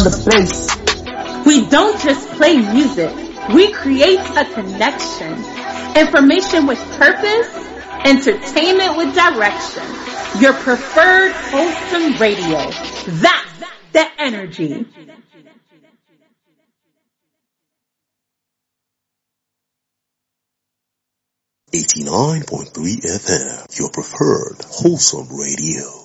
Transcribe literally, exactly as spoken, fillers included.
the place. We don't just play music. We create a connection. Information with purpose. Entertainment with direction. Your preferred wholesome radio. That's the energy. eighty-nine point three F M, your preferred wholesome radio.